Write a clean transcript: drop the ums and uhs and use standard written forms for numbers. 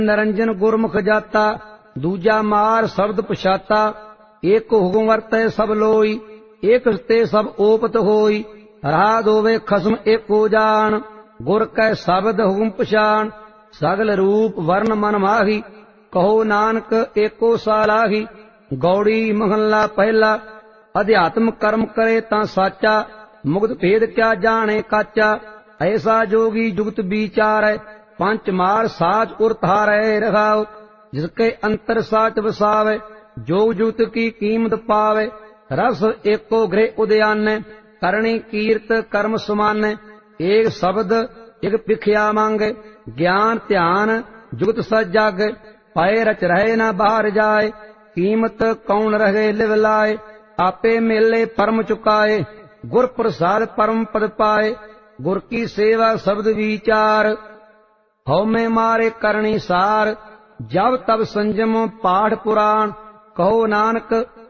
ਨਿਰੰਜਨ ਗੁਰਮੁਖ ਜਾਤਾ, ਦੂਜਾ ਮਾਰ ਸ਼ਬਦ ਪਛਾਤਾ। ਏਕ ਹੁਕਮ ਵਰਤੈ ਸਭ ਲੋਈ, ਏਕ ਤੇ ਸਭ ਓਪਤ ਹੋਈ। ਰਾਧ ਹੋਵੇ ਖਸਮ ਏਕੋ ਜਾਣ, ਗੁਰ ਕੈ ਸ਼ਬਦ ਹੁਕਮ ਪਛਾਣ। ਸਗਲ ਰੂਪ ਵਰਨ ਮਨ ਮਾਹੀ, ਕਹੋ ਨਾਨਕ ਏਕੋ ਸਾਲਾਹੀ। ਗੌੜੀ ਮਹੱਲਾ ਪਹਿਲਾ। ਅਧਿਆਤਮ ਕਰਮ ਕਰੇ ਤਾਂ ਸਾਚਾ, ਮੁਕਤ ਭੇਦ ਕਿਆ ਜਾਣੇ ਕਾਚਾ। ਐਸਾ ਜੋਗੀ ਜੁਗਤ ਵਿਚਾਰੈ, ਪੰਚ ਮਾਰ ਸਾਚ ਉਰ ਧਾਰੈ ਰਖਾਉ। ਜਿਸਕੇ ਅੰਤਰ ਸਾਚ ਵਸਾਵੇ, ਜੋਗ ਜੁਗਤ ਕੀ ਕੀਮਤ ਪਾਵੇ। ਰਸ ਏਕੋ ਗ੍ਰਹਿ ਉਦਿਆਨੈ, ਕਰਣੀ ਕੀਰਤ ਕਰਮ ਸਮਾਨੈ। ਏਕ ਸ਼ਬਦ ਇਕ ਭਿਖਿਆ ਮੰਗੈ, ਗਿਆਨ ਧਿਆਨ ਜੁਗਤ ਸਜ ਜਾਗੈ। ਪਾਏ ਰਚ ਰਹੇ ਨਾ ਬਾਹਰ ਜਾਏ, ਕੀਮਤ ਕੌਣ ਰਹੇ ਲਿਵ ਲਾਏ। ਆਪੇ ਮੇਲੇ ਪਰਮ ਚੁਕਾਏ, ਗੁਰ ਪ੍ਰਸਾਦ ਪਰਮ ਪਦ ਪਾਏ। ਗੁਰ ਕੀ ਸੇਵਾ ਸ਼ਬਦ ਵਿਚਾਰ, ਹਉਮੈ ਮਾਰੇ ਕਰਨੀ ਸਾਰ। ਜਬ ਤਬ ਸੰਜਮ ਪਾਠ ਪੁਰਾਣ, ਕਹੋ ਨਾਨਕ